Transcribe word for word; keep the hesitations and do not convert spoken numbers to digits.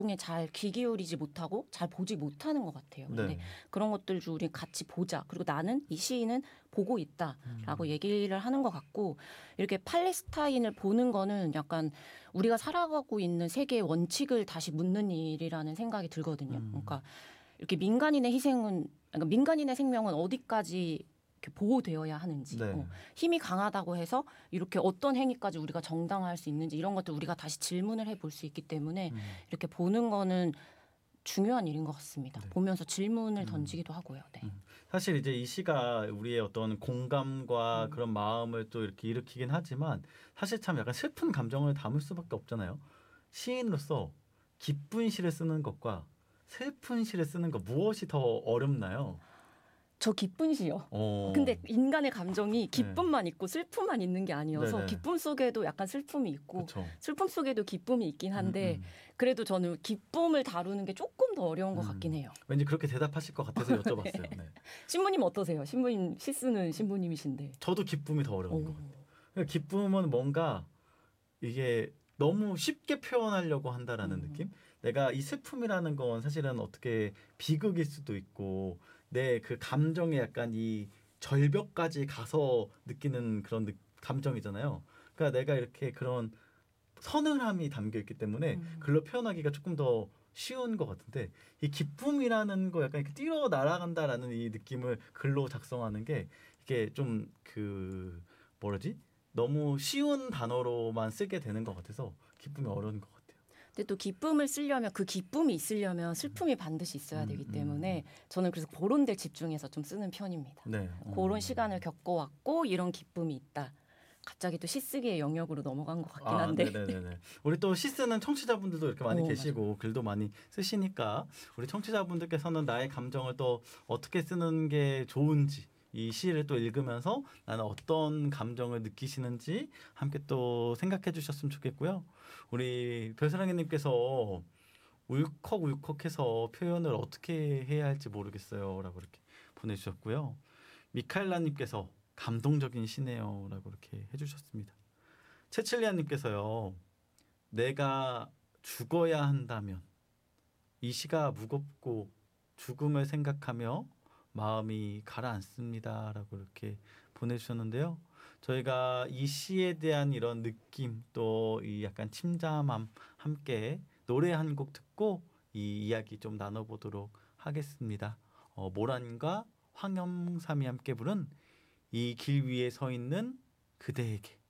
에 잘 귀 기울이지 못하고 잘 보지 못하는 것 같아요. 근데 네. 그런 것들 좀 우리 같이 보자. 그리고 나는 이 시인은 보고 있다라고 음. 얘기를 하는 것 같고 이렇게 팔레스타인을 보는 거는 약간 우리가 살아가고 있는 세계의 원칙을 다시 묻는 일이라는 생각이 들거든요. 음. 그러니까 이렇게 민간인의 희생은 그러니까 민간인의 생명은 어디까지 이렇게 보호되어야 하는지 네. 어, 힘이 강하다고 해서 이렇게 어떤 행위까지 우리가 정당화할 수 있는지 이런 것들 우리가 다시 질문을 해볼 수 있기 때문에 음. 이렇게 보는 거는 중요한 일인 것 같습니다. 네. 보면서 질문을 음. 던지기도 하고요. 네. 음. 사실 이제 이 시가 우리의 어떤 공감과 음. 그런 마음을 또 이렇게 일으키긴 하지만 사실 참 약간 슬픈 감정을 담을 수밖에 없잖아요. 시인으로서 기쁜 시를 쓰는 것과 슬픈 시를 쓰는 것 무엇이 더 어렵나요? 저 기쁜 시요. 어. 근데 인간의 감정이 기쁨만 있고 슬픔만 있는 게 아니어서 네네. 기쁨 속에도 약간 슬픔이 있고 그쵸. 슬픔 속에도 기쁨이 있긴 한데 음, 음. 그래도 저는 기쁨을 다루는 게 조금 더 어려운 것 음. 같긴 해요. 왠지 그렇게 대답하실 것 같아서 여쭤봤어요. 네. 신부님 어떠세요? 신부님 시 쓰는 신부님이신데. 저도 기쁨이 더 어려운 것 오. 같아요. 그러니까 기쁨은 뭔가 이게 너무 쉽게 표현하려고 한다라는 음. 느낌? 내가 이 슬픔이라는 건 사실은 어떻게 비극일 수도 있고 내 그 감정에 약간 이 절벽까지 가서 느끼는 그런 느, 감정이잖아요. 그러니까 내가 이렇게 그런 서늘함이 담겨 있기 때문에 음. 글로 표현하기가 조금 더 쉬운 것 같은데 이 기쁨이라는 거 약간 이렇게 뛰어 날아간다라는 이 느낌을 글로 작성하는 게 이게 좀 그 뭐라지? 너무 쉬운 단어로만 쓰게 되는 것 같아서 기쁨이 어려운 것 같아요. 근데 또 기쁨을 쓰려면 그 기쁨이 있으려면 슬픔이 반드시 있어야 음, 되기 음, 때문에 저는 그래서 그런 데 집중해서 좀 쓰는 편입니다. 네. 어. 그런 시간을 겪어왔고 이런 기쁨이 있다. 갑자기 또 시쓰기의 영역으로 넘어간 것 같긴 아, 한데. 네네네. 우리 또 시 쓰는 청취자분들도 이렇게 많이 오, 계시고 맞아요. 글도 많이 쓰시니까 우리 청취자분들께서는 나의 감정을 또 어떻게 쓰는 게 좋은지 이 시를 또 읽으면서 나는 어떤 감정을 느끼시는지 함께 또 생각해 주셨으면 좋겠고요. 우리 별사랑이님께서 울컥울컥해서 표현을 어떻게 해야 할지 모르겠어요. 라고 이렇게 보내주셨고요. 미카엘라님께서 감동적인 시네요. 라고 이렇게 해주셨습니다. 채칠리아님께서요. 내가 죽어야 한다면 이 시가 무겁고 죽음을 생각하며 마음이 가라앉습니다. 라고 이렇게 보내주셨는데요. 저희가 이 시에 대한 이런 느낌 또 이 약간 침잠함 함께 노래 한 곡 듣고 이 이야기 좀 나눠보도록 하겠습니다. 어, 모란과 황영삼이 함께 부른 이 길 위에 서 있는 그대에게